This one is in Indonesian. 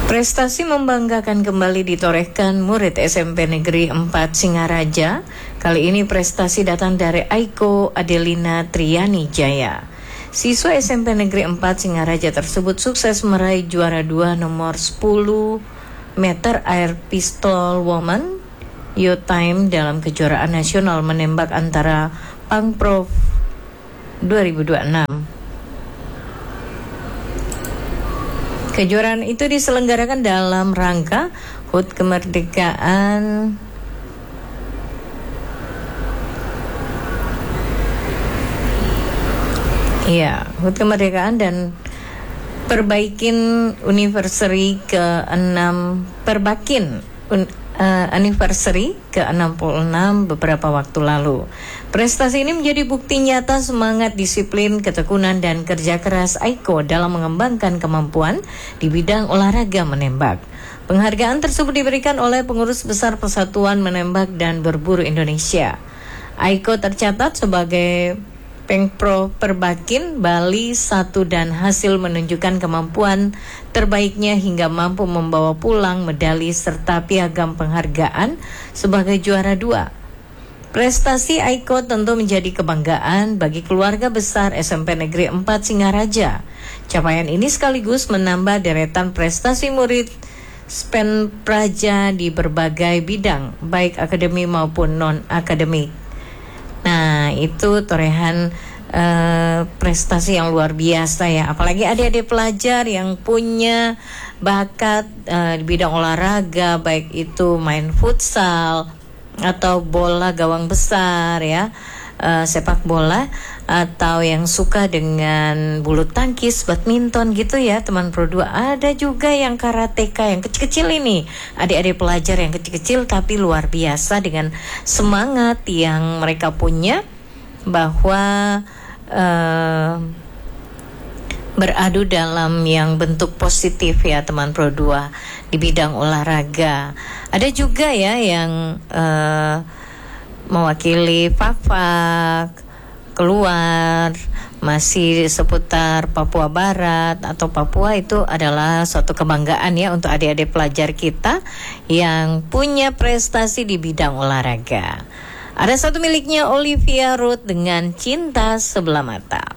Prestasi membanggakan kembali ditorehkan murid SMP Negeri 4 Singaraja. Kali ini prestasi datang dari Aiko Adelina Triani Jaya. Siswa SMP Negeri 4 Singaraja tersebut sukses meraih juara 2 nomor 10 meter air pistol woman youth time dalam kejuaraan nasional menembak antara Pangprov 2026. Kejuaraan itu diselenggarakan dalam rangka HUT Kemerdekaan HUT Kemerdekaan dan Perbaikin Anniversary ke-6 anniversary ke-66 beberapa waktu lalu. Prestasi ini menjadi bukti nyata semangat, disiplin, ketekunan, dan kerja keras Aiko dalam mengembangkan kemampuan di bidang olahraga menembak. Penghargaan tersebut diberikan oleh Pengurus Besar Persatuan Menembak dan Berburu Indonesia. Aiko tercatat sebagai Pengpro Perbakin Bali 1 dan hasil menunjukkan kemampuan terbaiknya hingga mampu membawa pulang medali serta piagam penghargaan sebagai juara 2. Prestasi Aiko tentu menjadi kebanggaan bagi keluarga besar SMP Negeri 4 Singaraja. Capaian ini sekaligus menambah deretan prestasi murid SPEN Praja di berbagai bidang, baik akademi maupun non-akademik. Nah, itu torehan prestasi yang luar biasa ya. Apalagi adik-adik pelajar yang punya bakat di bidang olahraga, baik itu main futsal atau bola gawang besar ya, sepak bola, atau yang suka dengan bulu tangkis, badminton gitu ya teman Pro 2. Ada juga yang karateka yang kecil-kecil ini, adik-adik pelajar yang kecil-kecil tapi luar biasa dengan semangat yang mereka punya bahwa beradu dalam yang bentuk positif ya teman Pro 2 di bidang olahraga. Ada juga ya yang mewakili Fak-Fak keluar masih seputar Papua Barat atau Papua. Itu adalah suatu kebanggaan ya untuk adik-adik pelajar kita yang punya prestasi di bidang olahraga. Ada satu miliknya Olivia Ruth dengan Cinta Sebelah Mata.